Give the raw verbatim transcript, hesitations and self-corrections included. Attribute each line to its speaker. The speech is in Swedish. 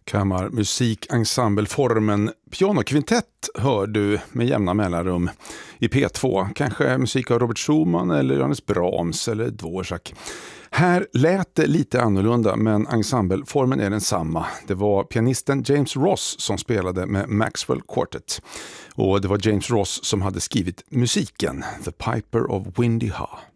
Speaker 1: Kammarmusikensembleformen pianokvintett hör du med jämna mellanrum i P två. Kanske musik av Robert Schumann eller Johannes Brahms eller Dvorak. Här lät det lite annorlunda, men ensembleformen är densamma. Det var pianisten James Ross som spelade med Maxwell Quartet. Och det var James Ross som hade skrivit musiken, The Piper of Windy Ha.